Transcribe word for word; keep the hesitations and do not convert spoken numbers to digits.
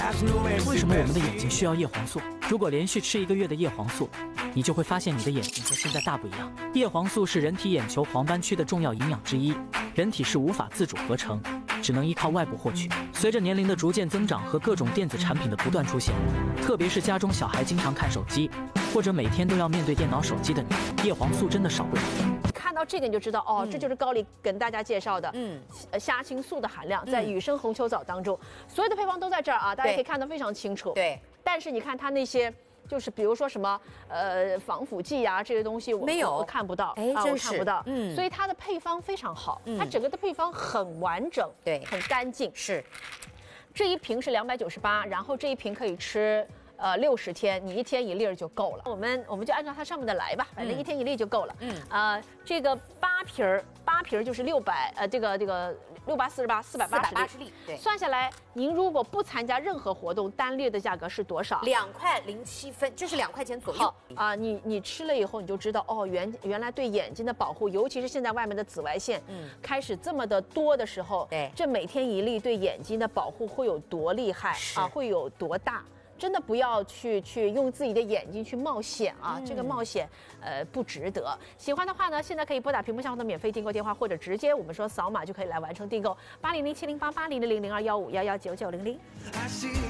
为什么我们的眼睛需要叶黄素？如果连续吃一个月的叶黄素，你就会发现你的眼睛和现在大不一样。叶黄素是人体眼球黄斑区的重要营养之一，人体是无法自主合成，只能依靠外部获取。随着年龄的逐渐增长和各种电子产品的不断出现，特别是家中小孩经常看手机，或者每天都要面对电脑、手机的你，叶黄素真的少不了。 看到这个你就知道哦， 嗯、 这就是高丽跟大家介绍的，嗯，虾青素的含量在雨生红球藻当中，嗯、所有的配方都在这儿啊，大家可以看得非常清楚。 对， 但是你看它那些。就是比如说什么呃防腐剂啊这些东西我没有我看不到， 哎， 啊、我看不到， 嗯， 所以它的配方非常好， 嗯、 它整个的配方很完整， 对， 很干净。 是， 这一瓶是两百九十八，然后这一瓶可以吃呃六十天，你一天一粒儿就够了。我们我们就按照它上面的来吧，反正一天一粒就够了。嗯，呃，这个八瓶儿八瓶儿就是六百呃这个这个六八四十八四百八十粒， 对， 算下来您如果不参加任何活动，单粒的价格是多少？ 两块零七分，就是两块钱左右。 好啊、呃，你你吃了以后你就知道哦，原原来对眼睛的保护，尤其是现在外面的紫外线嗯开始这么的多的时候， 对， 这每天一粒对眼睛的保护会有多厉害啊，会有多大？真的不要去去用自己的眼睛去冒险啊！嗯、这个冒险，呃，不值得。喜欢的话呢，现在可以拨打屏幕上方的免费订购电话，或者直接我们说扫码就可以来完成订购，八零零七零八八零零零零二幺五幺幺九九零零。